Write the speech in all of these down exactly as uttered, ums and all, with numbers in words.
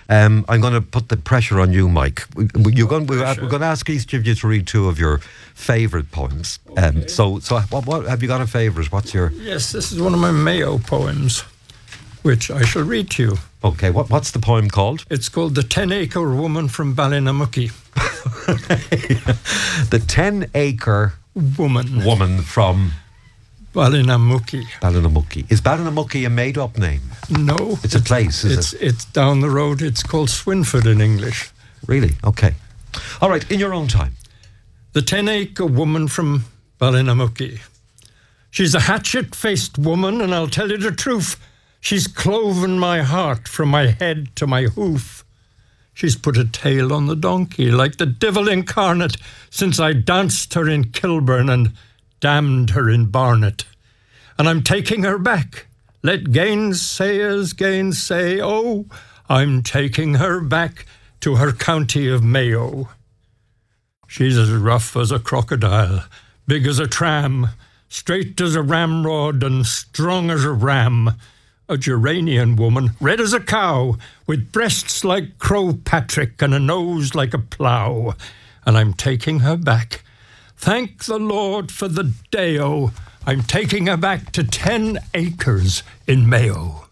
Um, I'm going to put the pressure on you, Mike. You're going, we're, we're going to ask each of you to read two of your favourite poems. Okay. Um, so, so what, what have you got a favourite? What's your? Yes, this is one of my Mayo poems, which I shall read to you. Okay, what, what's the poem called? It's called The Ten Acre Woman from Ballinamuckee. The Ten Acre Woman. Woman from Ballinamuckee. Ballinamuckee. Is Ballinamuckee a made-up name? No. It's a place, is it's, it? It's down the road. It's called Swinford in English. Really? Okay. All right, in your own time. The Ten Acre Woman from Ballinamuckee. She's a hatchet-faced woman, and I'll tell you the truth. She's cloven my heart from my head to my hoof. She's put a tail on the donkey like the devil incarnate since I danced her in Kilburn and damned her in Barnet. And I'm taking her back. Let gainsayers gainsay. Oh, I'm taking her back to her county of Mayo. She's as rough as a crocodile, big as a tram, straight as a ramrod and strong as a ram. A Geranian woman, red as a cow, with breasts like Crow Patrick and a nose like a plough. And I'm taking her back. Thank the Lord for the day-o. I'm taking her back to ten acres in Mayo.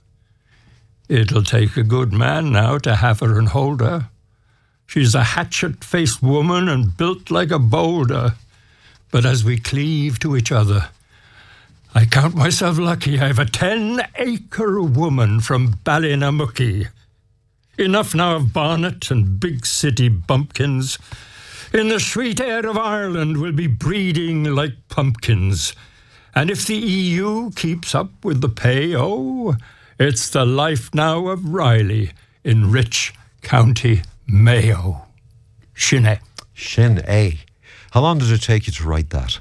It'll take a good man now to have her and hold her. She's a hatchet-faced woman and built like a boulder. But as we cleave to each other, I count myself lucky I have a ten-acre woman from Ballinamuckee. Enough now of Barnet and big city bumpkins. In the sweet air of Ireland we'll be breeding like pumpkins. And if the E U keeps up with the pay, oh, it's the life now of Riley in rich County Mayo. Sin é. Sin é. How long did it take you to write that?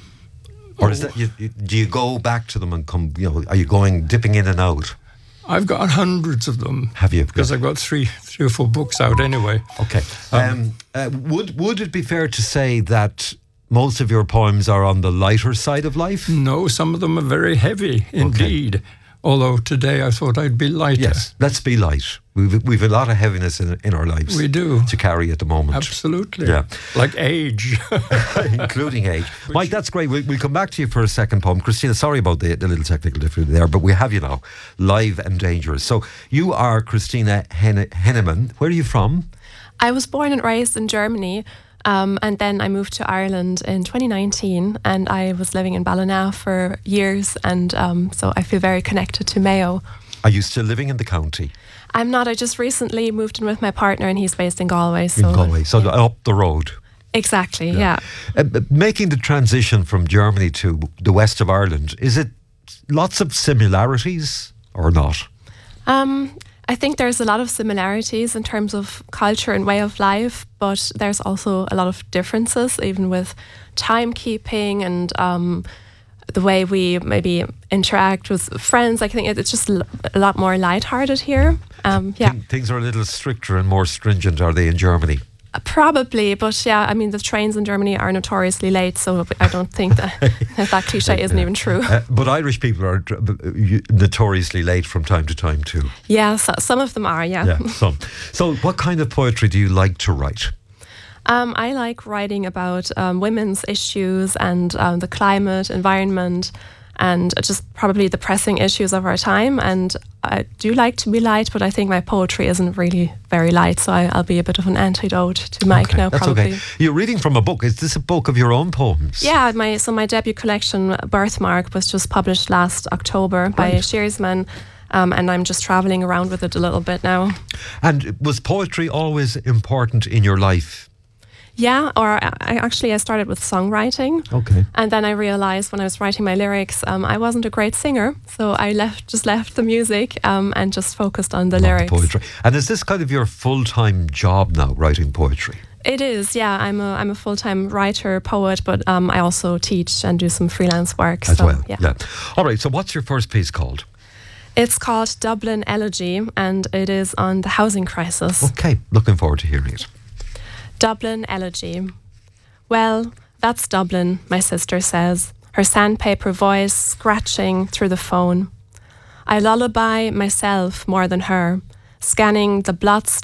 Or is that you, you, do you go back to them and come? You know, are you going dipping in and out? I've got hundreds of them. Have you? Because I've got three, three or four books out anyway. Okay. Um, um, uh, would would it be fair to say that most of your poems are on the lighter side of life? No, some of them are very heavy indeed. Okay. Although today I thought I'd be lighter. Yes, let's be light. We've we've a lot of heaviness in in our lives. We do to carry at the moment. Absolutely. Yeah, like age, including age. Which, Mike, that's great. We'll, we'll come back to you for a second poem, Christina. Sorry about the, the little technical difficulty there, but we have you now, live and dangerous. So you are Christina Hen- Henneman. Where are you from? I was born and raised in Germany. Um, and then I moved to Ireland in twenty nineteen, and I was living in Ballina for years, and um, so I feel very connected to Mayo. Are you still living in the county? I'm not. I just recently moved in with my partner, and he's based in Galway. So, in Galway, so yeah. up the road. Exactly, yeah. yeah. Uh, making the transition from Germany to the west of Ireland, is it lots of similarities or not? Um. I think there's a lot of similarities in terms of culture and way of life, but there's also a lot of differences, even with timekeeping and um, the way we maybe interact with friends. I think it's just a lot more lighthearted here. Um, yeah, things are a little stricter and more stringent, are they, in Germany? Probably, but yeah, I mean, the trains in Germany are notoriously late, so I don't think that that cliche isn't even true. Uh, but Irish people are notoriously late from time to time too. Yeah, so, some of them are, yeah. Yeah, some. So what kind of poetry do you like to write? Um, I like writing about um, women's issues and um, the climate, environment, and just probably the pressing issues of our time. And I do like to be light, but I think my poetry isn't really very light, so I, I'll be a bit of an antidote to Mike okay, now, that's probably. Okay. You're reading from a book. Is this a book of your own poems? Yeah, my so my debut collection, Birthmark, was just published last October right. by Shearsman, um, and I'm just travelling around with it a little bit now. And was poetry always important in your life? Yeah, or I actually I started with songwriting. Okay. And then I realized when I was writing my lyrics, um, I wasn't a great singer, so I left just left the music um, and just focused on the Not lyrics. Poetry. And is this kind of your full-time job now, writing poetry? It is, yeah. I'm a I'm a full-time writer, poet, but um, I also teach and do some freelance work. As so, well, yeah. yeah. All right, so what's your first piece called? It's called Dublin Elegy, and it is on the housing crisis. Okay, looking forward to hearing it. Dublin Elegy. Well, that's Dublin, my sister says, her sandpaper voice scratching through the phone. I lullaby myself more than her, scanning the blots